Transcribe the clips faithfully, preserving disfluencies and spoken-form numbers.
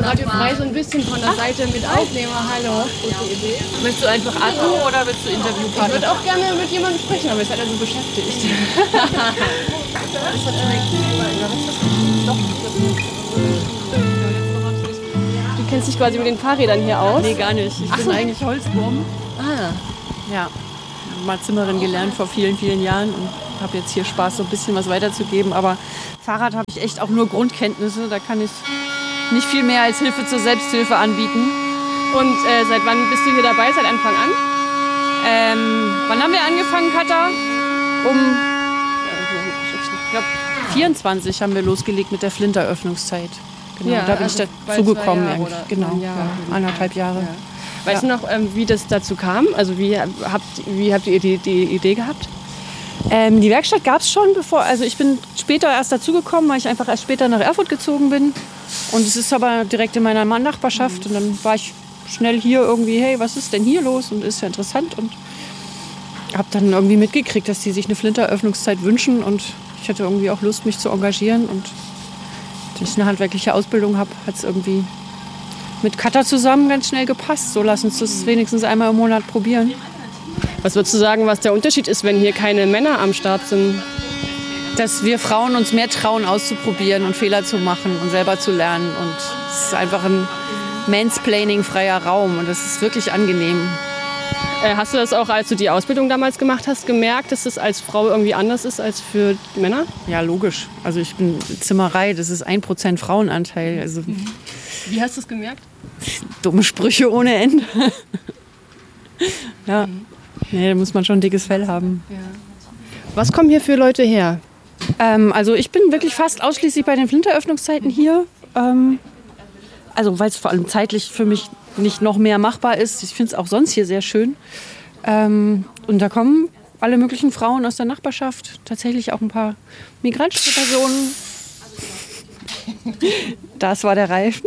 Radio Frei so ein bisschen von der Seite mit aufnehme. Hallo. Gute Idee. Willst du einfach anrufen oder willst du Interviewpartner? Ich würde auch gerne mit jemandem sprechen, aber ist halt also beschäftigt. Du kennst dich quasi mit den Fahrrädern hier aus? Nee, gar nicht. Ich Ach bin so. eigentlich Holzwurm. Ah. Ja. Mal Zimmerin gelernt vor vielen, vielen Jahren und habe jetzt hier Spaß, so ein bisschen was weiterzugeben. Aber Fahrrad habe ich echt auch nur Grundkenntnisse. Da kann ich nicht viel mehr als Hilfe zur Selbsthilfe anbieten. Und äh, seit wann bist du hier dabei? Seit Anfang an? Ähm, wann haben wir angefangen, Katha? Um, ich glaube, vierundzwanzig haben wir losgelegt mit der Flinteröffnungszeit. Genau, Ja, da bin also ich bald dazugekommen. zwei Jahre oder Genau, ein Jahr. ja, anderthalb Jahre. Ja. Weißt Ja. du noch, ähm, wie das dazu kam? Also wie habt, wie habt ihr die, die Idee gehabt? Ähm, die Werkstatt gab es schon, bevor, also ich bin später erst dazugekommen, weil ich einfach erst später nach Erfurt gezogen bin. Und es ist aber direkt in meiner Nachbarschaft. Und dann war ich schnell hier irgendwie, hey, was ist denn hier los? Und ist ja interessant. Und habe dann irgendwie mitgekriegt, dass die sich eine Flinteröffnungszeit wünschen. Und ich hatte irgendwie auch Lust, mich zu engagieren. Und da ich eine handwerkliche Ausbildung habe, hat es irgendwie mit Katha zusammen ganz schnell gepasst. So, lass uns das wenigstens einmal im Monat probieren. Was würdest du sagen, was der Unterschied ist, wenn hier keine Männer am Start sind? Dass wir Frauen uns mehr trauen, auszuprobieren und Fehler zu machen und selber zu lernen. Und es ist einfach ein Mansplaining-freier Raum und das ist wirklich angenehm. Äh, hast du das auch, als du die Ausbildung damals gemacht hast, gemerkt, dass das als Frau irgendwie anders ist als für die Männer? Ja, logisch. Also ich bin Zimmerei, das ist ein Prozent Frauenanteil. Also Wie hast du es gemerkt? dumme Sprüche ohne Ende. Ja, nee, da muss man schon ein dickes Fell haben. Ja. Was kommen hier für Leute her? Ähm, also ich bin wirklich fast ausschließlich bei den Flinteröffnungszeiten hier. Ähm, also weil es vor allem zeitlich für mich nicht noch mehr machbar ist. Ich finde es auch sonst hier sehr schön. Ähm, und da kommen alle möglichen Frauen aus der Nachbarschaft. Tatsächlich auch ein paar migrantische Personen. Das war der Reifen.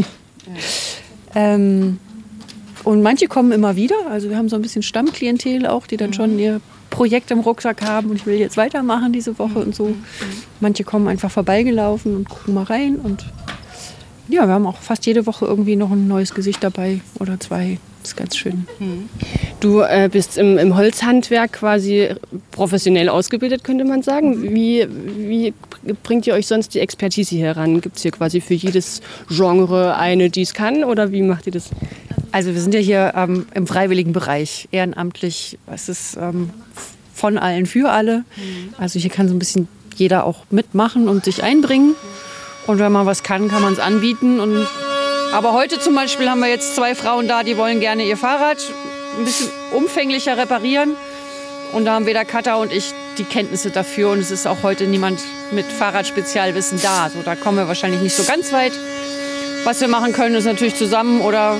ähm, und manche kommen immer wieder. Also wir haben so ein bisschen Stammklientel auch, die dann schon ihr Projekt im Rucksack haben und ich will jetzt weitermachen diese Woche und so. Manche kommen einfach vorbeigelaufen und gucken mal rein. Und ja, wir haben auch fast jede Woche irgendwie noch ein neues Gesicht dabei oder zwei. Das ist ganz schön. Du äh, bist im, im Holzhandwerk quasi professionell ausgebildet, könnte man sagen. Wie, wie bringt ihr euch sonst die Expertise hier ran? Gibt es hier quasi für jedes Genre eine, die es kann? Oder wie macht ihr das? Also wir sind ja hier ähm, im freiwilligen Bereich, ehrenamtlich. Es ist ähm, von allen für alle. Also hier kann so ein bisschen jeder auch mitmachen und sich einbringen. Und wenn man was kann, kann man es anbieten. Und aber heute zum Beispiel haben wir jetzt zwei Frauen da, die wollen gerne ihr Fahrrad ein bisschen umfänglicher reparieren. Und da haben weder Katha und ich die Kenntnisse dafür. Und es ist auch heute niemand mit Fahrradspezialwissen da. Also da kommen wir wahrscheinlich nicht so ganz weit. Was wir machen können, ist natürlich zusammen oder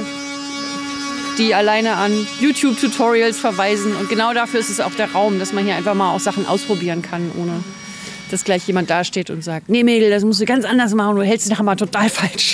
die alleine an YouTube-Tutorials verweisen. Und genau dafür ist es auch der Raum, dass man hier einfach mal auch Sachen ausprobieren kann, ohne dass gleich jemand dasteht und sagt, nee Mädel, das musst du ganz anders machen, du hältst es nachher mal total falsch.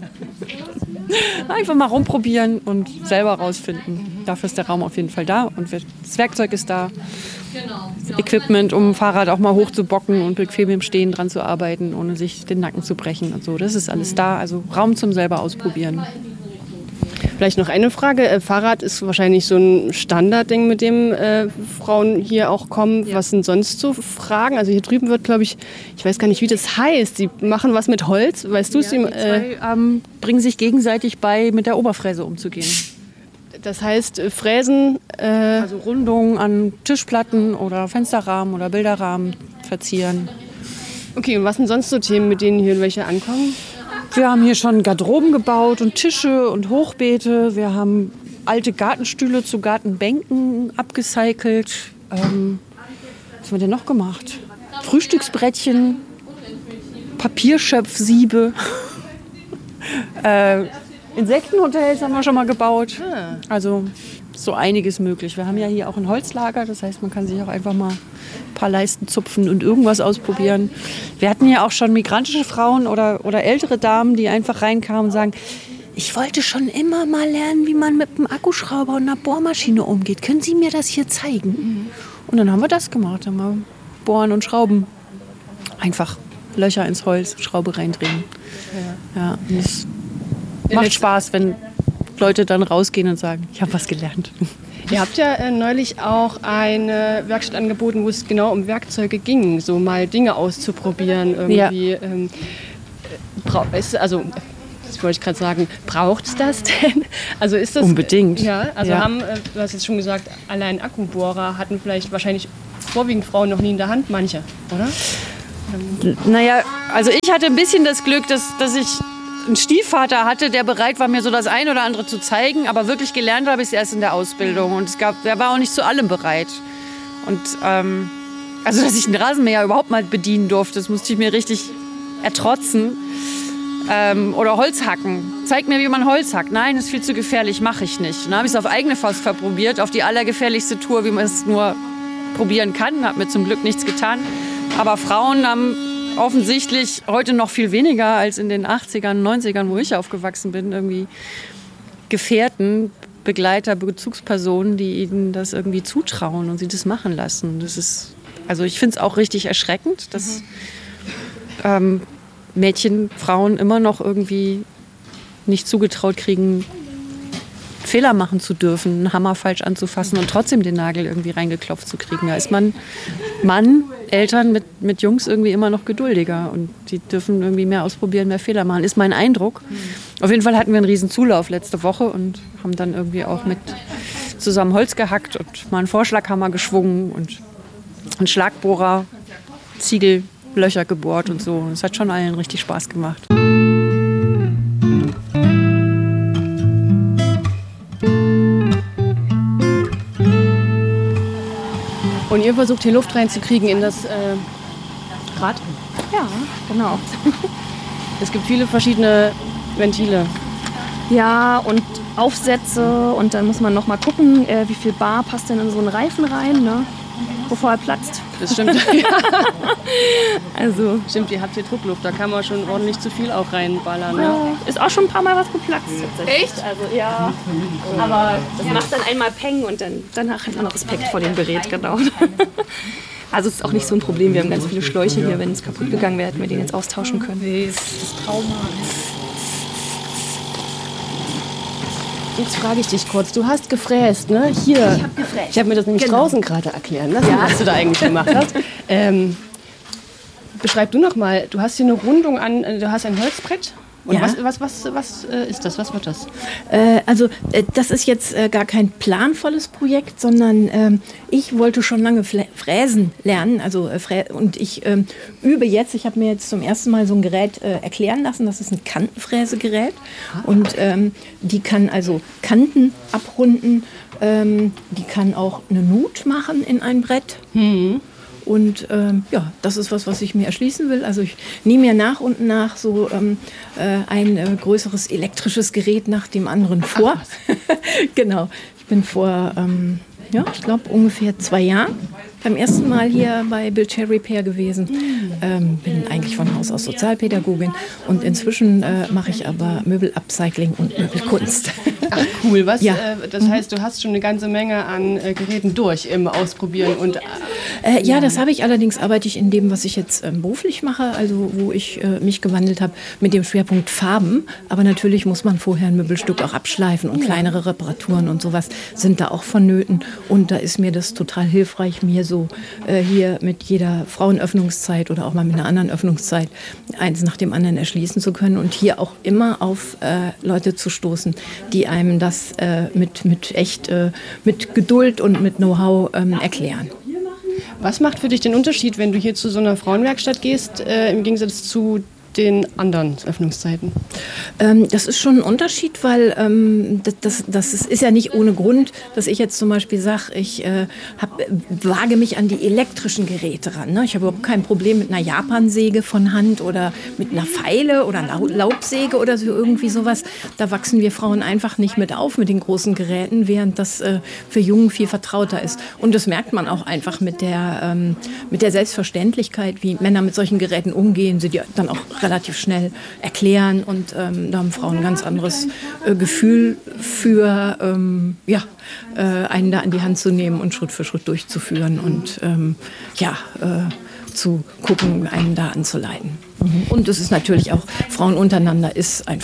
Einfach mal rumprobieren und selber rausfinden. Dafür ist der Raum auf jeden Fall da und das Werkzeug ist da. Das Equipment, um ein Fahrrad auch mal hochzubocken und bequem im Stehen dran zu arbeiten, ohne sich den Nacken zu brechen und so. Das ist alles da, also Raum zum selber ausprobieren. Vielleicht noch eine Frage. Äh, Fahrrad ist wahrscheinlich so ein Standardding, mit dem äh, Frauen hier auch kommen. Ja. Was sind sonst so Fragen? Also hier drüben wird, glaube ich, ich weiß gar nicht, wie das heißt. Sie machen was mit Holz, weißt du es? Ja, die zwei ähm, bringen sich gegenseitig bei, mit der Oberfräse umzugehen. Das heißt, äh, Fräsen... Äh also Rundungen an Tischplatten oder Fensterrahmen oder Bilderrahmen verzieren. Okay, und was sind sonst so Themen, mit denen hier welche ankommen? Wir haben hier schon Garderoben gebaut und Tische und Hochbeete. Wir haben alte Gartenstühle zu Gartenbänken abgecycelt. Ähm, was haben wir denn noch gemacht? Frühstücksbrettchen, Papierschöpfsiebe. äh, Insektenhotels haben wir schon mal gebaut. Also so einiges möglich. Wir haben ja hier auch ein Holzlager, das heißt, man kann sich auch einfach mal ein paar Leisten zupfen und irgendwas ausprobieren. Wir hatten ja auch schon migrantische Frauen oder, oder ältere Damen, die einfach reinkamen und sagen, ich wollte schon immer mal lernen, wie man mit einem Akkuschrauber und einer Bohrmaschine umgeht. Können Sie mir das hier zeigen? Mhm. Und dann haben wir das gemacht. Dann haben wir Bohren und Schrauben. Einfach Löcher ins Holz, Schraube reindrehen. Ja, ja, das macht Spaß, wenn Leute dann rausgehen und sagen, ich habe was gelernt. Ihr habt ja äh, neulich auch eine Werkstatt angeboten, wo es genau um Werkzeuge ging, so mal Dinge auszuprobieren. Irgendwie, ja. ähm, bra- ist, also, das wollte ich gerade sagen, braucht es das denn? Also ist das, unbedingt. Ja, also ja. haben, äh, du hast jetzt schon gesagt, allein Akkubohrer hatten vielleicht wahrscheinlich vorwiegend Frauen noch nie in der Hand, manche, oder? Ähm. Naja, also ich hatte ein bisschen das Glück, dass, dass ich einen Stiefvater hatte, der bereit war, mir so das ein oder andere zu zeigen, aber wirklich gelernt habe ich es erst in der Ausbildung und es gab, der war auch nicht zu allem bereit. Und ähm, also, dass ich einen Rasenmäher überhaupt mal bedienen durfte, das musste ich mir richtig ertrotzen. Ähm, oder Holz hacken. Zeig mir, wie man Holz hackt. Nein, ist viel zu gefährlich, mache ich nicht. Dann habe ich es auf eigene Faust verprobiert, auf die allergefährlichste Tour, wie man es nur probieren kann. Hat mir zum Glück nichts getan. Aber Frauen haben offensichtlich heute noch viel weniger als in den achtzigern, neunzigern, wo ich aufgewachsen bin, irgendwie Gefährten, Begleiter, Bezugspersonen, die ihnen das irgendwie zutrauen und sie das machen lassen. Das ist, also ich finde es auch richtig erschreckend, dass mhm. ähm, Mädchen, Frauen immer noch irgendwie nicht zugetraut kriegen, Fehler machen zu dürfen, einen Hammer falsch anzufassen und trotzdem den Nagel irgendwie reingeklopft zu kriegen. Da ist man Mann, Eltern mit, mit Jungs irgendwie immer noch geduldiger und die dürfen irgendwie mehr ausprobieren, mehr Fehler machen, ist mein Eindruck. Mhm. Auf jeden Fall hatten wir einen riesen Zulauf letzte Woche und haben dann irgendwie auch mit zusammen Holz gehackt und mal einen Vorschlaghammer geschwungen und einen Schlagbohrer, Ziegellöcher gebohrt und so. Es hat schon allen richtig Spaß gemacht. Und ihr versucht hier Luft reinzukriegen in das äh, Rad? Ja, genau. Es gibt viele verschiedene Ventile. Ja, und Aufsätze und dann muss man noch mal gucken, äh, wie viel Bar passt denn in so einen Reifen rein, ne? Bevor er platzt. Das stimmt. Ja. Also stimmt, ihr habt hier Druckluft, da kann man schon ordentlich zu viel auch reinballern. Ne? Ja, ist auch schon ein paar Mal was geplatzt. Echt? Also ja, aber das macht dann einmal Peng und dann, danach hat man Respekt vor dem Gerät, genau. Also es ist auch nicht so ein Problem, wir haben ganz viele Schläuche hier, wenn es kaputt gegangen wäre, hätten wir den jetzt austauschen können. Nee, das ist Trauma. Jetzt frage ich dich kurz, du hast gefräst, ne? Hier. Ich habe gefräst. Ich habe mir das nämlich genau. draußen gerade erklären lassen, ja. was du da eigentlich gemacht hast. Ähm, beschreib du noch mal, du hast hier eine Rundung an, du hast ein Holzbrett. Und ja. was, was, was, was äh, ist das? Was wird das? Äh, also äh, das ist jetzt äh, gar kein planvolles Projekt, sondern ähm, ich wollte schon lange Flä- fräsen lernen. Also, äh, frä- und ich ähm, übe jetzt, ich habe mir jetzt zum ersten Mal so ein Gerät äh, erklären lassen. Das ist ein Kantenfräsegerät. Ah. Und ähm, die kann also Kanten abrunden. Ähm, die kann auch eine Nut machen in ein Brett. Mhm. Und ähm, ja, das ist was, was ich mir erschließen will. Also ich nehme mir nach und nach so ähm, äh, ein äh, größeres elektrisches Gerät nach dem anderen vor. Genau. Ich bin vor, ähm, ja, ich glaube ungefähr zwei Jahren beim ersten Mal hier bei Bill Cherry Repair gewesen. Ähm, bin eigentlich von Haus aus Sozialpädagogin und inzwischen äh, mache ich aber Möbelupcycling und Möbelkunst. Ach cool, was? Ja. Äh, das heißt, du hast schon eine ganze Menge an äh, Geräten durch im Ausprobieren und... Äh, Äh, ja, das habe ich, allerdings arbeite ich in dem, was ich jetzt ähm, beruflich mache, also wo ich äh, mich gewandelt habe mit dem Schwerpunkt Farben. Aber natürlich muss man vorher ein Möbelstück auch abschleifen und kleinere Reparaturen und sowas sind da auch vonnöten. Und da ist mir das total hilfreich, mir so äh, hier mit jeder Frauenöffnungszeit oder auch mal mit einer anderen Öffnungszeit eins nach dem anderen erschließen zu können und hier auch immer auf äh, Leute zu stoßen, die einem das äh, mit, mit echt, äh, mit Geduld und mit Know-how ähm, erklären. Was macht für dich den Unterschied, wenn du hier zu so einer Frauenwerkstatt gehst, äh, im Gegensatz zu den anderen Öffnungszeiten? Ähm, das ist schon ein Unterschied, weil ähm, das, das, das ist, ist ja nicht ohne Grund, dass ich jetzt zum Beispiel sage, ich äh, hab, wage mich an die elektrischen Geräte ran. Ne? Ich habe überhaupt kein Problem mit einer Japansäge von Hand oder mit einer Feile oder einer Laubsäge oder so irgendwie sowas. Da wachsen wir Frauen einfach nicht mit auf mit den großen Geräten, während das äh, für Jungen viel vertrauter ist. Und das merkt man auch einfach mit der, ähm, mit der Selbstverständlichkeit, wie Männer mit solchen Geräten umgehen, sie die dann auch relativ schnell erklären und ähm, da haben Frauen ein ganz anderes äh, Gefühl für, ähm, ja, äh, einen da an die Hand zu nehmen und Schritt für Schritt durchzuführen und ähm, ja, äh, zu gucken, einen da anzuleiten. Mhm. Und es ist natürlich auch, Frauen untereinander ist einfach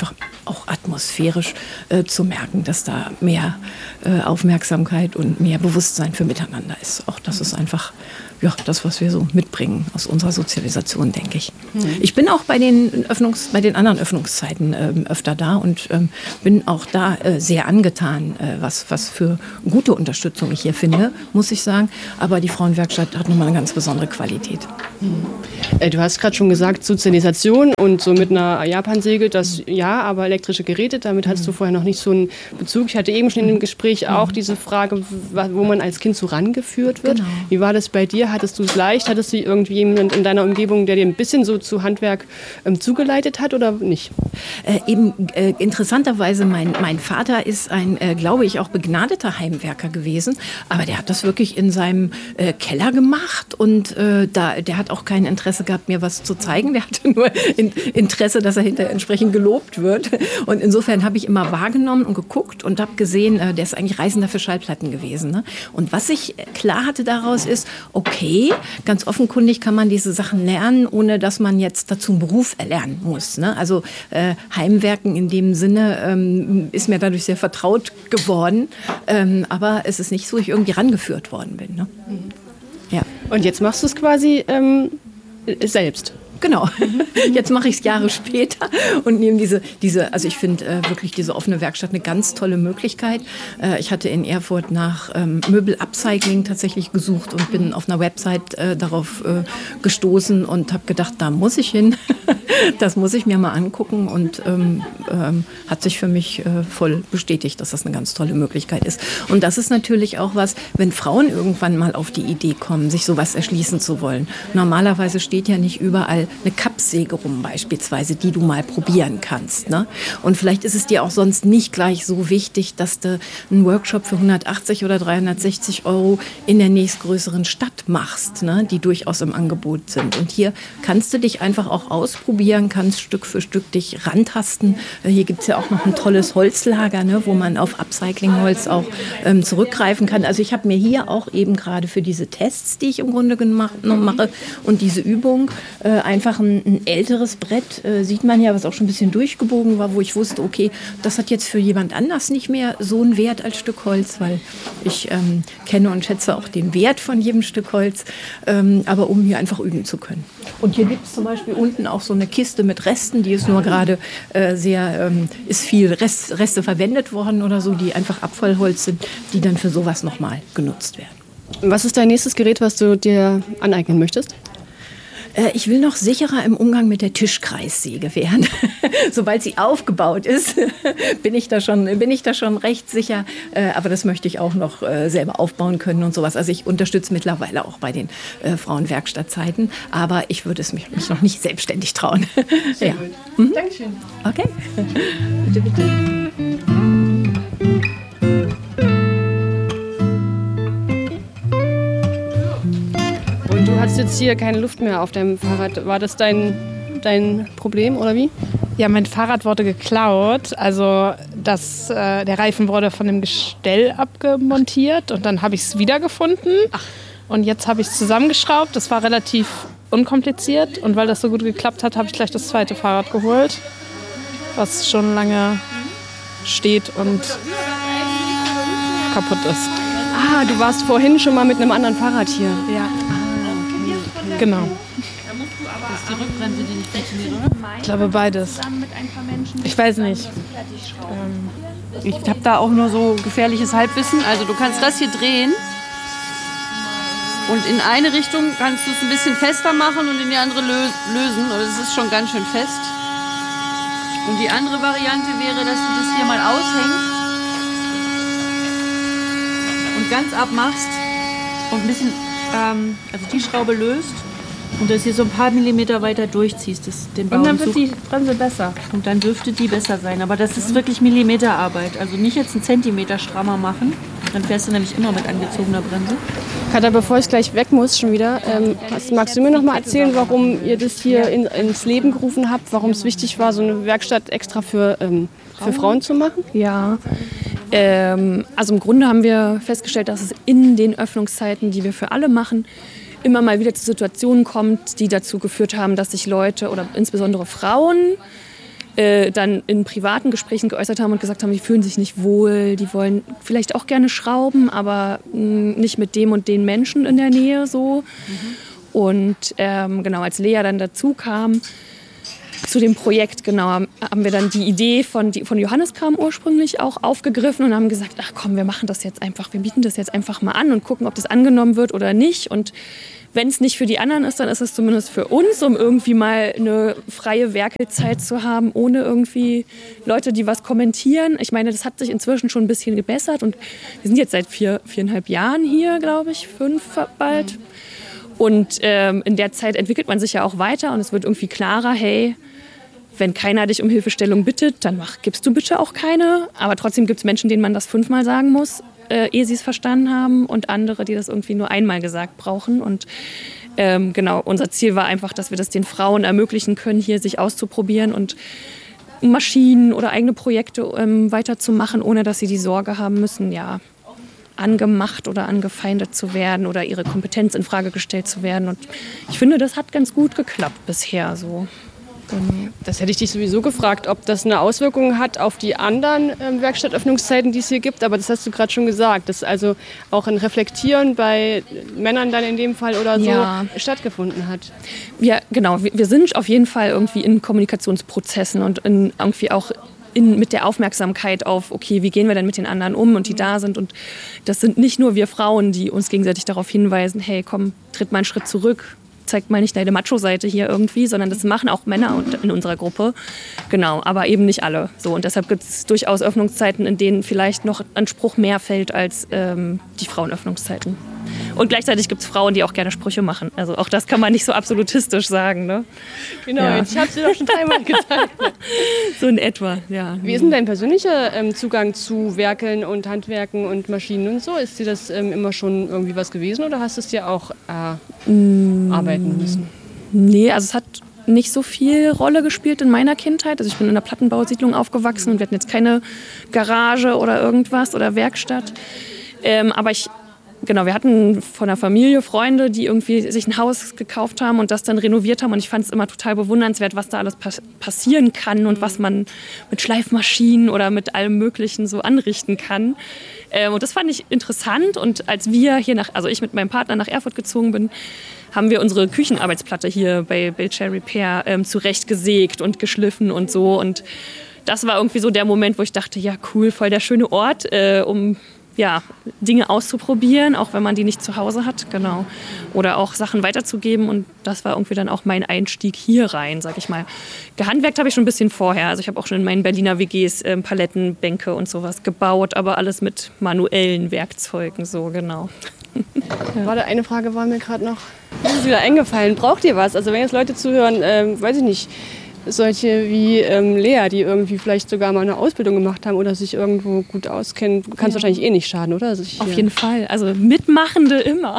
auch atmosphärisch äh, zu merken, dass da mehr äh, Aufmerksamkeit und mehr Bewusstsein für Miteinander ist. Auch das ist einfach ja, das, was wir so mitbringen aus unserer Sozialisation, denke ich. Mhm. Ich bin auch bei den, Öffnungs-, bei den anderen Öffnungszeiten ähm, öfter da und ähm, bin auch da äh, sehr angetan, äh, was, was für gute Unterstützung ich hier finde, muss ich sagen. Aber die Frauenwerkstatt hat nochmal eine ganz besondere Qualität. Mhm. Äh, du hast gerade schon gesagt, Sozialisation und so mit einer Japansäge, das ja, aber elektrische Geräte, damit hattest du vorher noch nicht so einen Bezug. Ich hatte eben schon in dem Gespräch auch mhm. diese Frage, wo man als Kind so rangeführt wird. Genau. Wie war das bei dir? Hattest du es leicht? Hattest du irgendwie jemanden in deiner Umgebung, der dir ein bisschen so zu Handwerk ähm, zugeleitet hat oder nicht? Äh, eben äh, interessanterweise, mein, mein Vater ist ein, äh, glaube ich, auch begnadeter Heimwerker gewesen, aber der hat das wirklich in seinem äh, Keller gemacht und äh, da, der hat auch kein Interesse gehabt, mir was zu zeigen. Der hatte nur in, Interesse, dass er hinterher entsprechend gelobt wird. Und insofern habe ich immer wahrgenommen und geguckt und habe gesehen, äh, der ist eigentlich Reisender für Schallplatten gewesen. Ne? Und was ich klar hatte daraus ist, okay, ganz offenkundig kann man diese Sachen lernen, ohne dass man jetzt dazu einen Beruf erlernen muss. Ne? Also äh, Heimwerken in dem Sinne ähm, ist mir dadurch sehr vertraut geworden. Ähm, aber es ist nicht so, dass ich irgendwie rangeführt worden bin. Ne? Mhm. Ja. Und jetzt machst du es quasi ähm, selbst? Genau. Jetzt mache ich es Jahre später und nehme diese, diese, also ich finde äh, wirklich diese offene Werkstatt eine ganz tolle Möglichkeit. Äh, ich hatte in Erfurt nach ähm, Möbel-Upcycling tatsächlich gesucht und bin auf einer Website äh, darauf äh, gestoßen und habe gedacht, da muss ich hin. Das muss ich mir mal angucken und ähm, ähm, hat sich für mich äh, voll bestätigt, dass das eine ganz tolle Möglichkeit ist. Und das ist natürlich auch was, wenn Frauen irgendwann mal auf die Idee kommen, sich sowas erschließen zu wollen. Normalerweise steht ja nicht überall eine Kappsäge rum beispielsweise, die du mal probieren kannst. Ne? Und vielleicht ist es dir auch sonst nicht gleich so wichtig, dass du einen Workshop für hundertachtzig oder dreihundertsechzig Euro in der nächstgrößeren Stadt machst, ne? Die durchaus im Angebot sind. Und hier kannst du dich einfach auch ausprobieren, kannst Stück für Stück dich rantasten. Hier gibt es ja auch noch ein tolles Holzlager, ne? Wo man auf Upcycling-Holz auch ähm, zurückgreifen kann. Also ich habe mir hier auch eben gerade für diese Tests, die ich im Grunde gemacht, noch mache und diese Übung äh, einfach ein, ein älteres Brett, äh, sieht man ja, was auch schon ein bisschen durchgebogen war, wo ich wusste, okay, das hat jetzt für jemand anders nicht mehr so einen Wert als Stück Holz, weil ich ähm, kenne und schätze auch den Wert von jedem Stück Holz, ähm, aber um hier einfach üben zu können. Und hier gibt es zum Beispiel unten auch so eine Kiste mit Resten, die ist nur gerade äh, sehr, ähm, ist viel Rest, Reste verwendet worden oder so, die einfach Abfallholz sind, die dann für sowas nochmal genutzt werden. Was ist dein nächstes Gerät, was du dir aneignen möchtest? Ich will noch sicherer im Umgang mit der Tischkreissäge werden. Sobald sie aufgebaut ist, bin ich da schon, bin ich da schon recht sicher. Aber das möchte ich auch noch selber aufbauen können und sowas. Also ich unterstütze mittlerweile auch bei den Frauenwerkstattzeiten. Aber ich würde es mich, mich noch nicht selbstständig trauen. Sehr ja. gut. Mhm. Dankeschön. Okay. Bitte, bitte. Du hattest jetzt hier keine Luft mehr auf deinem Fahrrad. War das dein, dein Problem oder wie? Ja, mein Fahrrad wurde geklaut. Also das, äh, der Reifen wurde von dem Gestell abgemontiert und dann habe ich es wiedergefunden. Ach. Und jetzt habe ich es zusammengeschraubt. Das war relativ unkompliziert und weil das so gut geklappt hat, habe ich gleich das zweite Fahrrad geholt, was schon lange steht und kaputt ist. Ah, du warst vorhin schon mal mit einem anderen Fahrrad hier. Ja. Genau. Das ist die Rückbremse, die nicht funktioniert, oder? Ich glaube beides. Ich weiß nicht. Ähm, ich habe da auch nur so gefährliches Halbwissen. Also du kannst das hier drehen und in eine Richtung kannst du es ein bisschen fester machen und in die andere lö- lösen. Und es ist schon ganz schön fest. Und die andere Variante wäre, dass du das hier mal aushängst und ganz abmachst und ein bisschen, ähm, also die Schraube löst. Und das hier so ein paar Millimeter weiter durchziehst, das, den Baum. Und dann wird die Bremse besser. Und dann dürfte die besser sein. Aber das ist wirklich Millimeterarbeit. Also nicht jetzt einen Zentimeter strammer machen. Dann fährst du nämlich immer mit angezogener Bremse. Katja, bevor ich gleich weg muss schon wieder, ähm, magst du mir noch mal erzählen, warum ihr das hier in, ins Leben gerufen habt? Warum es wichtig war, so eine Werkstatt extra für, ähm, für Frauen zu machen? Ja, ähm, also im Grunde haben wir festgestellt, dass es in den Öffnungszeiten, die wir für alle machen, immer mal wieder zu Situationen kommt, die dazu geführt haben, dass sich Leute oder insbesondere Frauen äh, dann in privaten Gesprächen geäußert haben und gesagt haben, die fühlen sich nicht wohl, die wollen vielleicht auch gerne schrauben, aber mh, nicht mit dem und den Menschen in der Nähe so. Mhm. Und ähm, genau, als Lea dann dazu kam, zu dem Projekt, genau, haben wir dann die Idee von, die von Johannes kam ursprünglich auch aufgegriffen und haben gesagt, ach komm, wir machen das jetzt einfach, wir bieten das jetzt einfach mal an und gucken, ob das angenommen wird oder nicht. Und wenn es nicht für die anderen ist, dann ist es zumindest für uns, um irgendwie mal eine freie Werkelzeit zu haben, ohne irgendwie Leute, die was kommentieren. Ich meine, das hat sich inzwischen schon ein bisschen gebessert und wir sind jetzt seit vier, viereinhalb Jahren hier, glaube ich, fünf bald. Und ähm, in der Zeit entwickelt man sich ja auch weiter und es wird irgendwie klarer, hey, wenn keiner dich um Hilfestellung bittet, dann mach, gibst du bitte auch keine. Aber trotzdem gibt es Menschen, denen man das fünfmal sagen muss, äh, ehe sie es verstanden haben. Und andere, die das irgendwie nur einmal gesagt brauchen. Und ähm, genau, unser Ziel war einfach, dass wir das den Frauen ermöglichen können, hier sich auszuprobieren und Maschinen oder eigene Projekte ähm, weiterzumachen, ohne dass sie die Sorge haben müssen, ja, angemacht oder angefeindet zu werden oder ihre Kompetenz in Frage gestellt zu werden. Und ich finde, das hat ganz gut geklappt bisher so. Das hätte ich dich sowieso gefragt, ob das eine Auswirkung hat auf die anderen ähm, Werkstattöffnungszeiten, die es hier gibt. Aber das hast du gerade schon gesagt, dass also auch ein Reflektieren bei Männern dann in dem Fall oder so ja. stattgefunden hat. Ja, genau. Wir, wir sind auf jeden Fall irgendwie in Kommunikationsprozessen und in, irgendwie auch in, mit der Aufmerksamkeit auf, okay, wie gehen wir denn mit den anderen um und die da sind. Und das sind nicht nur wir Frauen, die uns gegenseitig darauf hinweisen, hey, komm, tritt mal einen Schritt zurück. Zeigt mal nicht deine Macho-Seite hier irgendwie, sondern das machen auch Männer in unserer Gruppe. Genau, aber eben nicht alle. So, und deshalb gibt es durchaus Öffnungszeiten, in denen vielleicht noch ein Spruch mehr fällt als ähm, die Frauenöffnungszeiten. Und gleichzeitig gibt es Frauen, die auch gerne Sprüche machen. Also auch das kann man nicht so absolutistisch sagen. Ne? Genau, ja. jetzt, ich habe es dir doch schon dreimal gesagt. So in etwa, ja. Wie ist denn dein persönlicher ähm, Zugang zu Werkeln und Handwerken und Maschinen und so? Ist dir das ähm, immer schon irgendwie was gewesen oder hast du es dir auch äh, mm. arbeiten müssen? Nee, also es hat nicht so viel Rolle gespielt in meiner Kindheit. Also ich bin in einer Plattenbausiedlung aufgewachsen und wir hatten jetzt keine Garage oder irgendwas oder Werkstatt. Ähm, aber ich Genau, wir hatten von der Familie Freunde, die irgendwie sich ein Haus gekauft haben und das dann renoviert haben. Und ich fand es immer total bewundernswert, was da alles pass- passieren kann und was man mit Schleifmaschinen oder mit allem Möglichen so anrichten kann. Ähm, und das fand ich interessant. Und als wir hier nach, also ich mit meinem Partner nach Erfurt gezogen bin, haben wir unsere Küchenarbeitsplatte hier bei Bellchair Repair ähm, zurechtgesägt und geschliffen und so. Und das war irgendwie so der Moment, wo ich dachte, ja cool, voll der schöne Ort, äh, um ja, Dinge auszuprobieren, auch wenn man die nicht zu Hause hat, genau. Oder auch Sachen weiterzugeben und das war irgendwie dann auch mein Einstieg hier rein, sag ich mal. Gehandwerkt habe ich schon ein bisschen vorher, also ich habe auch schon in meinen Berliner W Gs äh, Paletten, Bänke und sowas gebaut, aber alles mit manuellen Werkzeugen, so genau. Ja. Warte, eine Frage war mir gerade noch, das ist wieder eingefallen, braucht ihr was? Also wenn jetzt Leute zuhören, ähm, weiß ich nicht, solche wie ähm, Lea, die irgendwie vielleicht sogar mal eine Ausbildung gemacht haben oder sich irgendwo gut auskennen, kann es ja. wahrscheinlich eh nicht schaden, oder? Also ich, Auf ja. jeden Fall. Also Mitmachende immer.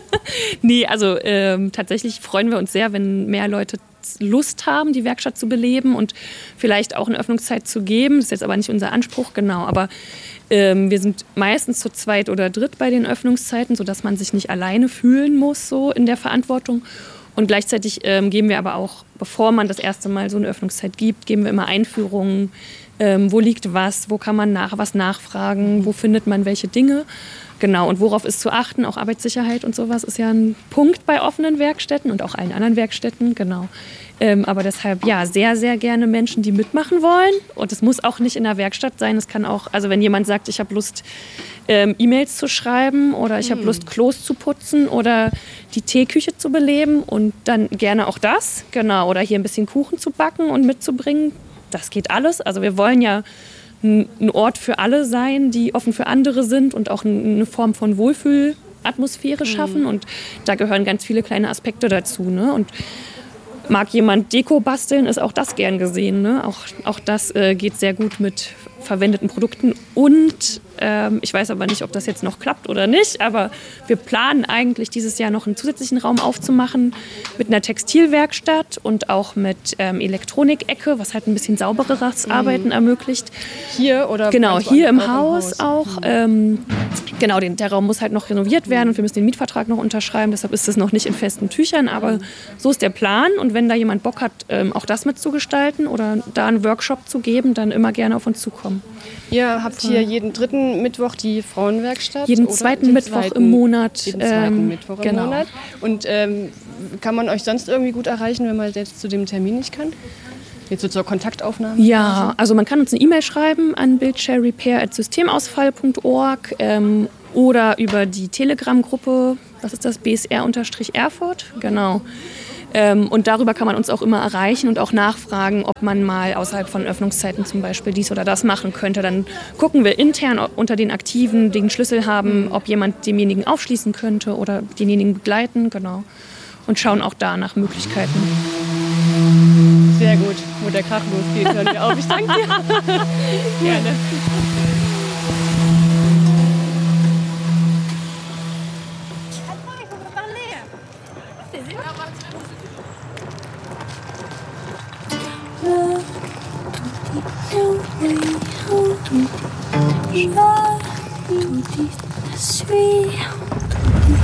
Nee, also ähm, tatsächlich freuen wir uns sehr, wenn mehr Leute Lust haben, die Werkstatt zu beleben und vielleicht auch eine Öffnungszeit zu geben. Das ist jetzt aber nicht unser Anspruch, genau. Aber ähm, wir sind meistens zu zweit oder dritt bei den Öffnungszeiten, sodass man sich nicht alleine fühlen muss so in der Verantwortung. Und gleichzeitig ähm, geben wir aber auch, bevor man das erste Mal so eine Öffnungszeit gibt, geben wir immer Einführungen, ähm, wo liegt was, wo kann man nach, was nachfragen, wo findet man welche Dinge. Genau, und worauf ist zu achten, auch Arbeitssicherheit und sowas ist ja ein Punkt bei offenen Werkstätten und auch allen anderen Werkstätten, genau. Ähm, aber deshalb, ja, sehr, sehr gerne Menschen, die mitmachen wollen. Und es muss auch nicht in der Werkstatt sein. Es kann auch, also wenn jemand sagt, ich habe Lust, ähm, E-Mails zu schreiben oder ich habe Lust, Klos zu putzen oder die Teeküche zu beleben und dann gerne auch das, genau. Oder hier ein bisschen Kuchen zu backen und mitzubringen. Das geht alles. Also wir wollen ja ein Ort für alle sein, die offen für andere sind und auch eine Form von Wohlfühlatmosphäre schaffen. Und da gehören ganz viele kleine Aspekte dazu, ne? Und mag jemand Deko basteln, ist auch das gern gesehen, ne? Auch, auch das äh, geht sehr gut mit verwendeten Produkten. Und ähm, ich weiß aber nicht, ob das jetzt noch klappt oder nicht, aber wir planen eigentlich dieses Jahr noch einen zusätzlichen Raum aufzumachen mit einer Textilwerkstatt und auch mit ähm, Elektronik-Ecke, was halt ein bisschen saubereres Arbeiten mhm. ermöglicht. Hier oder? Genau, hier im Haus, Haus auch. Mhm. Ähm, Genau, den, der Raum muss halt noch renoviert werden und wir müssen den Mietvertrag noch unterschreiben. Deshalb ist es noch nicht in festen Tüchern, aber so ist der Plan. Und wenn da jemand Bock hat, ähm, auch das mitzugestalten oder da einen Workshop zu geben, dann immer gerne auf uns zukommen. Ihr habt hier jeden dritten Mittwoch die Frauenwerkstatt? Jeden oder zweiten den Mittwoch zweiten, im Monat. Jeden zweiten ähm, Mittwoch im genau. Monat. Und ähm, kann man euch sonst irgendwie gut erreichen, wenn man jetzt zu dem Termin nicht kann? Jetzt so zur Kontaktaufnahme? Ja, also man kann uns eine E-Mail schreiben an bildshare-repair at systemausfall punkt org ähm, oder über die Telegram-Gruppe, was ist das, B S R-Erfurt, genau. Ähm, und darüber kann man uns auch immer erreichen und auch nachfragen, ob man mal außerhalb von Öffnungszeiten zum Beispiel dies oder das machen könnte. Dann gucken wir intern, ob unter den Aktiven, die den Schlüssel haben, ob jemand demjenigen aufschließen könnte oder denjenigen begleiten, genau. Und schauen auch da nach Möglichkeiten. Sehr gut. Wo der Krach losgeht, hören wir auf. Ich danke dir. Gerne. Tutti, tutti,